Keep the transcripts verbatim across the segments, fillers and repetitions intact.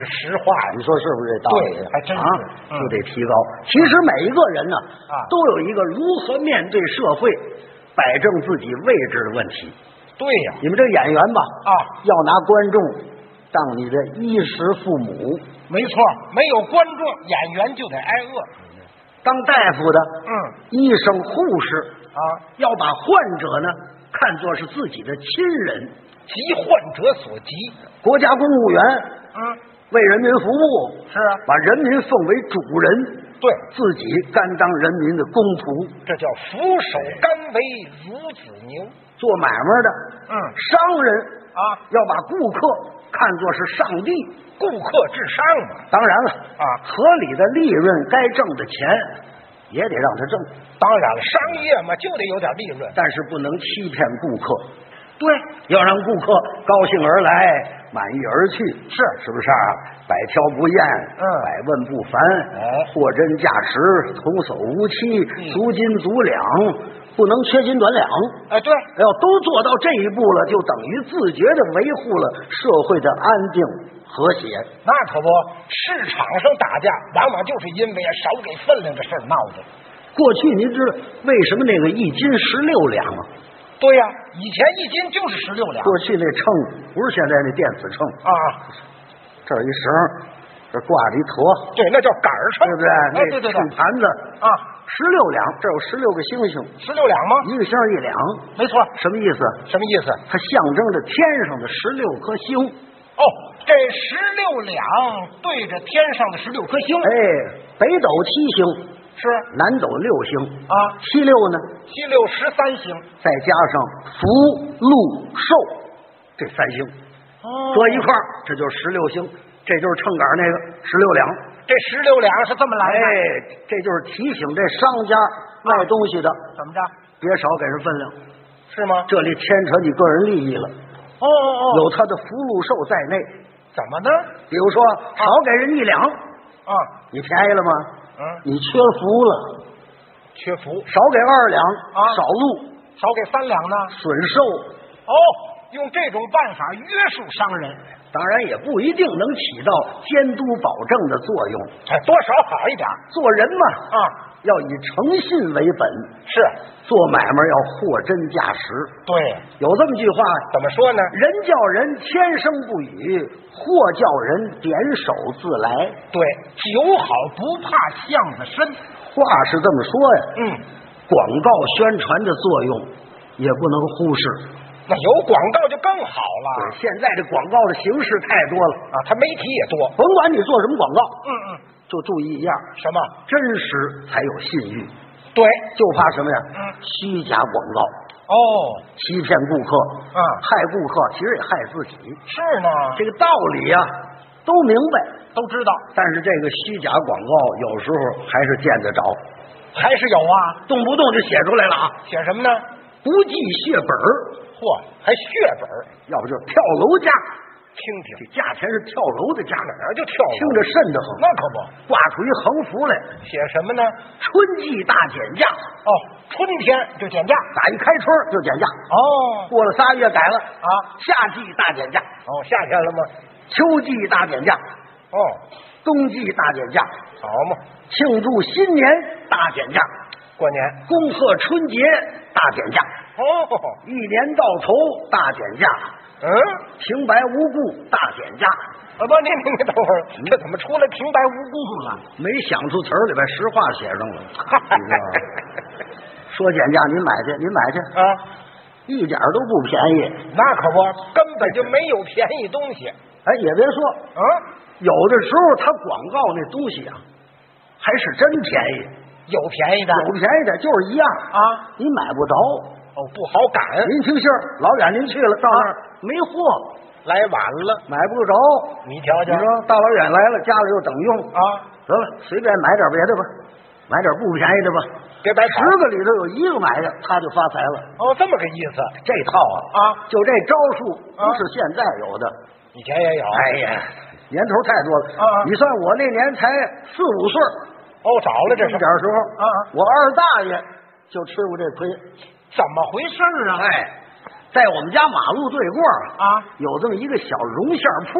实话呀， 你说是不是这道理？ 对，还真是、 啊嗯、 就得提高。其实每一个人呢， 啊， 都有一个如何面对社会、摆正自己位置的问题。 对呀、 你们这演员吧， 啊， 要拿观众当你的衣食父母。 没错，没有观众，演员就得挨饿。 当大夫的， 嗯， 医生、护士啊， 要把患者呢看作是自己的亲人， 急患者所急。 国家公务员， 嗯， 为人民服务， 是啊， 把人民奉为主人， 对， 自己甘当人民的公仆， 这叫俯首甘为孺子牛。 做买卖的， 嗯， 商人啊， 要把顾客看作是上帝， 顾客至上嘛。 当然了啊， 合理的利润，该挣的钱也得让他挣。 当然了，商业嘛就得有点利润， 但是不能欺骗顾客。对，要让顾客高兴而来，满意而去， 是是不是啊？百挑不厌， 嗯， 百问不烦， 哎， 货真价实，童叟无欺， 嗯、 足斤足两，不能缺斤短两。 哎，对， 要都做到这一步了，就等于自觉的维护了社会的安定和谐。 那可不，市场上打架往往就是因为少给分量这事儿闹的。 过去您知道为什么那个一斤十六两啊？ 对呀、啊，以前一斤就是十六两。 过去那秤不是现在那电子秤啊， 这儿一绳，这挂着一坨， 对，那叫杆儿秤， 对不对？ 哎，对对对， 秤盘子啊， 十六两，这有十六个星星， 十六两吗？ 一个星一两， 没错。 什么意思？ 什么意思？ 它象征着天上的十六颗星。 哦，这十六两对着天上的十六颗星。 哎，北斗七星。 是南斗六星啊， 七六呢？ 七六十三星， 再加上福禄寿这三星， 哦， 搁一块儿，这就是十六星，这就是秤杆那个十六两。 这十六两是这么来的， 哎，这就是提醒这商家卖东西的， 啊、怎么着？ 别少给人分量， 是吗？ 这里牵扯你个人利益了。 哦哦哦， 有他的福禄寿在内。 怎么呢？ 比如说，少给人一两， 啊， 你便宜了吗？ 嗯， 你缺福了， 缺福。 少给二两啊， 少禄； 少给三两呢， 损寿。 哦，用这种办法约束商人， 当然也不一定能起到监督保证的作用。 哎，多少好一点。 做人嘛， 啊， 要以诚信为本。 是， 做买卖要货真价实。 对， 有这么句话， 怎么说呢？ 人叫人天生不语，货叫人点手自来。 对，酒好不怕巷子深。 话是这么说呀， 嗯， 广告宣传的作用也不能忽视。 那有广告就更好了。 对，现在这广告的形式太多了啊，它媒体也多。 甭管你做什么广告， 嗯嗯， 就注意一样， 什么？ 真实才有信誉。 对， 就怕什么呀？ 嗯， 虚假广告。 哦， 欺骗顾客， 嗯， 害顾客，其实也害自己。 是呢， 这个道理呀、啊，都明白， 都知道。 但是这个虚假广告有时候还是见得着， 还是有啊， 动不动就写出来了啊。 写什么呢？ 不计血本儿， 嚯，还血本儿， 要不就是跳楼价。 听听， 这价钱是跳楼的价， 哪儿就跳楼， 听着瘆得慌。 那可不， 挂出一横幅来， 写什么呢？ 春季大减价。 哦，春天就减价， 打一开春就减价。 哦， 过了仨月改了啊， 夏季大减价。 哦，夏天了吗？ 秋季大减价。 哦， 冬季大减价。 好嘛， 庆祝新年大减价。 过年恭贺春节大减价。 哦， 一年到头大减价。 嗯， 平白无故大减价。 啊不，你你你等会儿，这怎么出来平白无故了？ 没想出词儿里把实话写上了。你知道吗？说减价，您买去，您买去啊， 一点都不便宜。 那可不，根本就没有便宜东西。 哎，也别说， 嗯， 有的时候他广告那东西啊，还是真便宜。 有便宜的， 有便宜的，就是一样啊， 你买不着。 哦，不好赶。 您听信儿，老远您去了，到那儿、啊、没货， 来晚了， 买不着。 你瞧瞧， 你说大老远来了，家里又等用啊， 得了，随便买点别的吧，买点不便宜的吧。 别白十个里头有一个买的，他就发财了。 哦，这么个意思。 这套啊啊， 就这招数不是现在有的， 以前也有。 哎呀，年头太多了。 啊， 你算我那年才四五岁。 哦，早了这是点时候啊， 我二大爷就吃过这亏。 怎么回事啊？ 哎，在我们家马路对过啊， 有这么一个小绒线铺。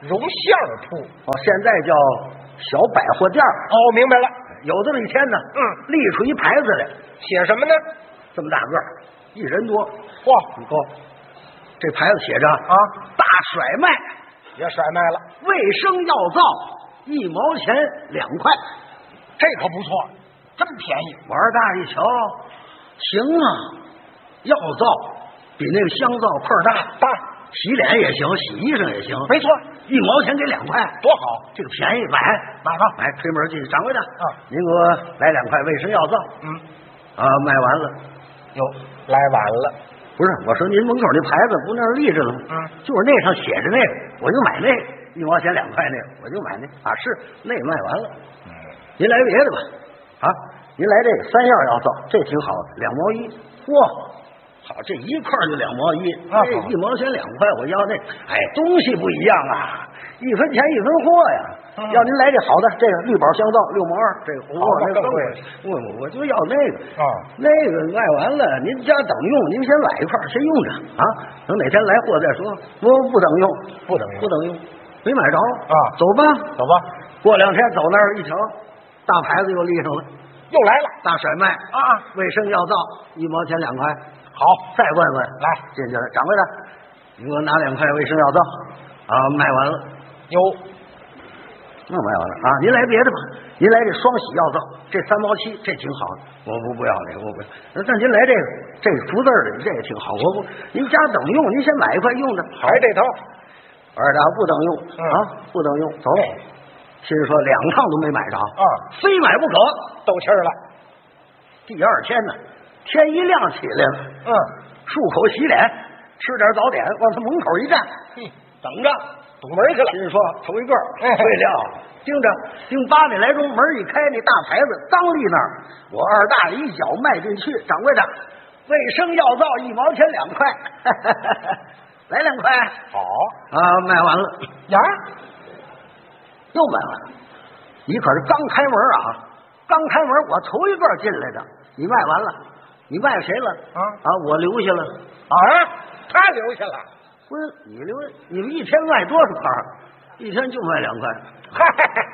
绒线铺。 哦，现在叫小百货店。 哦，明白了。 有这么一天呢， 嗯， 立出一牌子来， 写什么呢？ 这么大个儿，一人多。 嚯， 你看，这牌子写着啊， 大甩卖， 也甩卖了。 卫生药皂一毛钱两块， 这可不错，这么便宜。 我二大一瞧，行啊，药皂比那个香皂块大， 大， 洗脸也行，洗衣裳也行， 没错， 一毛钱给两块， 多好， 这个便宜，买买吧， 买，推门进去，掌柜的啊， 您给我来两块卫生药皂。 嗯， 啊，卖完了， 哟，来晚了。 不是，我说您门口那牌子不那儿立着了吗？ 嗯， 就是那上写着那个，我就买那个，一毛钱两块那个，我就买那啊，是那个卖完了。 嗯， 您来别的吧，啊，您来这个三样药皂，这挺好的，两毛一，嚯，好，这一块就两毛一， 啊， 这一毛钱两块，我要那，哎，东西不一样啊，一分钱一分货呀。 嗯、 要您来这好的，这个绿宝香皂六毛二，这个哇，那更贵了。 我我就要那个啊， 那个卖完了，您家等用，您先买一块先用着啊，等哪天来货再说。不不等用， 不等用， 不等用，没买着啊， 走吧， 走吧。 过两天走那儿一瞧，大牌子又立上了， 又来了， 大甩卖啊， 卫生药皂一毛钱两块。 好， 再问问， 来进去了，掌柜的，你给我拿两块卫生药皂啊，卖完了。 有。 那卖完了啊！您来别的吧，您来这双喜药皂，这三毛七，这挺好的。我不不要那个，我不要。那您来这个，这个福字的，这也挺好。我不，您家等用，您先买一块用着。 还这套， 二大不等用、 嗯、 啊，不等用，走。心说两趟都没买着啊， 非买不可， 斗气儿了。 第二天呢，天一亮起来了， 嗯， 漱口洗脸，吃点早点，往他门口一站， 嘿， 等着。 堵门去了， 心说头一个对了，盯着盯八点来钟，门一开，那大牌子刚立那儿，我二大一脚迈进去，掌柜的，卫生药皂一毛钱两块，呵呵呵来两块， 好啊，卖完了呀， 又卖完了。你可是刚开门啊，刚开门，我头一个进来的，你卖完了，你卖谁了？ 啊啊，我留下了啊，他留下了。 不是你留，你们一天卖多少块？一天就卖两块， 嗨，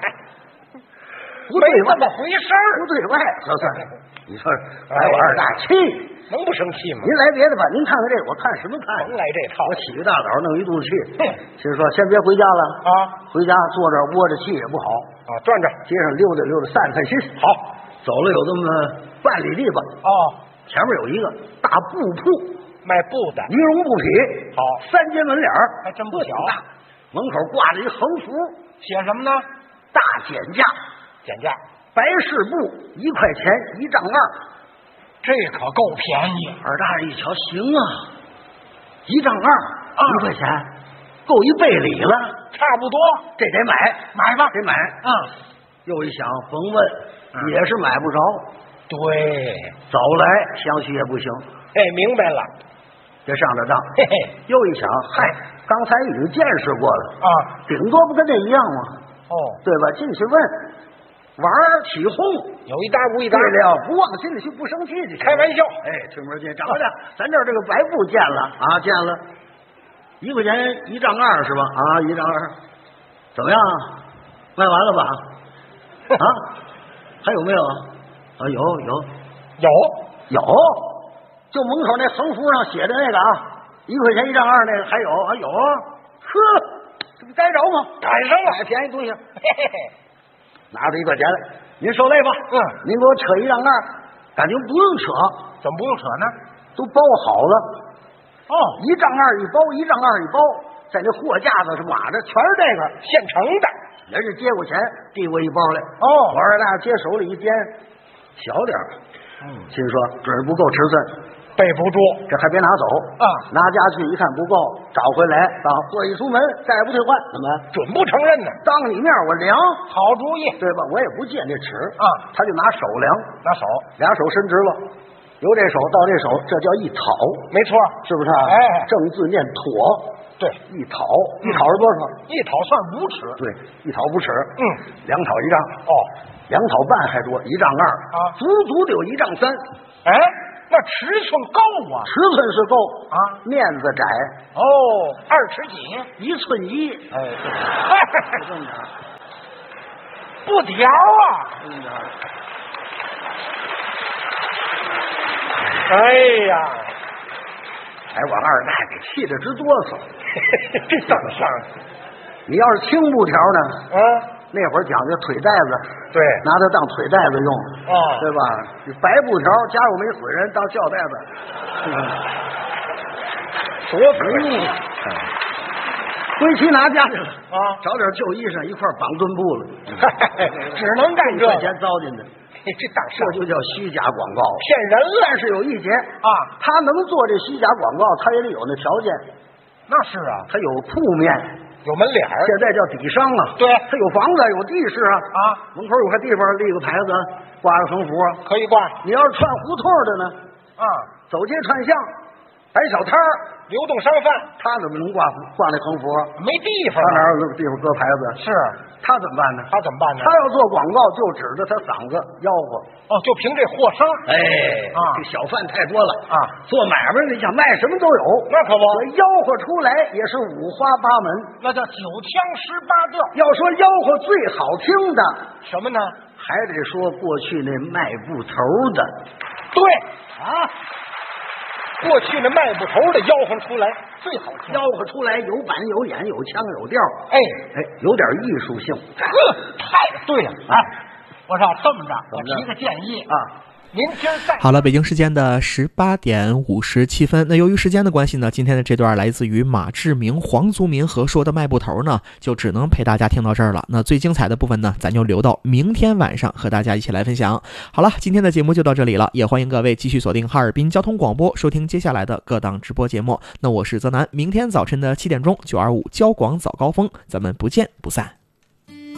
不对这么回事儿， 不对外，这算你说把我二大气， 能不生气吗？ 您来别的吧，您看看这个，我看什么看？ 甭来这套， 我起个大早弄一肚子气，心说先别回家了啊， 回家坐这儿窝着气也不好啊，转转街上溜达溜达散散心。 好， 走了有这么半里地吧， 哦， 前面有一个大布铺。 卖布的， 尼龙布匹， 好， 三间门脸还真不小。 门口挂着一横幅， 写什么呢？ 大减价， 减价， 白事布一块钱一丈二， 这可够便宜。 二大爷一瞧，行啊，一丈二，啊、一块钱，够一倍里了， 差不多， 这得买， 买吧， 得买。 嗯， 又一想，甭问，嗯、也是买不着。 对， 早来想去也不行。 哎，明白了， 这上着当。 嘿嘿， 又一想，嗨，刚才已经见识过了啊， 顶多不跟这一样吗？ 哦， 对吧？进去问，玩儿起哄， 有一搭无一搭。 对了，不往心里去，不生气去， 开玩笑。 哎，推门进，掌柜的，咱这儿这个白布见了啊，见了，一块钱一丈二是吧？啊，一丈二，怎么样？卖完了吧？啊，还有没有？啊，有有有有。就门口那横幅上写的那个啊，一块钱一丈二那个还有啊有啊，呵，这不该着吗？ 赶上了， 买便宜东西，嘿嘿嘿，拿出一块钱来，您受累吧。 嗯， 您给我扯一丈二，感觉不用扯， 怎么不用扯呢？ 都包好了。 哦， 一丈二一包，一丈二一包，在那货架子上码着，全是这个现成的。 人家接过钱，递过一包来。 哦， 我二大接手里一掂，小点儿，嗯，心说准是不够尺寸。 备不住， 这还别拿走啊！ 拿家去一看不够，找回来啊！货一出门，再不退换，怎么准不承认呢？ 当你面我量， 好主意， 对吧？我也不借那尺啊， 他就拿手量， 拿手， 俩手伸直了，由这手到这手，这叫一讨， 没错， 是不是？ 哎， 正字念妥， 对， 一讨，一讨是多少？ 一讨算五尺， 对，一讨五尺， 嗯， 两讨一丈， 哦， 两讨半还多，一丈二啊， 足足得有一丈三， 哎。 那尺寸够啊， 尺寸是够啊， 面子窄哦，二尺几， 一寸一， 哎， 就这么点， 不条啊， 这么点。 哎呀， 哎，我二大给气得直哆嗦。 这怎么上？ 你要是轻布条呢？ 啊， 那会儿讲究腿带子， 对， 拿它当腿带子用， 哦， 对吧？你白布条，家有没死人当吊带子， 多可惜！ 归期拿家去了啊， 找点旧衣裳一块绑墩布了， 只能干这块钱糟践的， 这当这就叫虚假广告， 骗人了。 但是有一节啊， 他能做这虚假广告，他也得有那条件。 那是啊， 他有铺面， 有门脸儿， 现在叫底商啊。 对， 他有房子，有地势啊。 啊， 门口有块地方立个牌子，挂个横幅啊。 可以挂你要是串胡同的呢， 啊， 走街串巷，摆小摊儿， 流动商贩， 他怎么能挂挂那横幅啊？ 没地方他哪啊， 有地方搁牌子？ 是他怎么办呢？ 他怎么办呢他？要做广告，就指着他嗓子吆喝。 哦，就凭这货声， 哎， 啊这小贩太多了啊， 做买卖你想卖什么都有， 那可不我吆喝出来也是五花八门。 那叫九腔十八调。 要说吆喝最好听的， 什么呢？ 还得说过去那卖布头的对， 啊， 过去那卖布头的吆喝出来最好听。 吆喝出来有板有眼有腔有调， 哎哎，有点艺术性。 呵，太对了。哎，我说这么着，我怎么着提个建议啊， 您今儿再好了，北京时间的十八点五十七分。那由于时间的关系呢，今天的这段来自于马志明、黄族民合说的卖布头呢，就只能陪大家听到这儿了。那最精彩的部分呢，咱就留到明天晚上和大家一起来分享。好了，今天的节目就到这里了，也欢迎各位继续锁定哈尔滨交通广播，收听接下来的各档直播节目。那我是泽南，明天早晨的七点钟，九二五交广早高峰，咱们不见不散。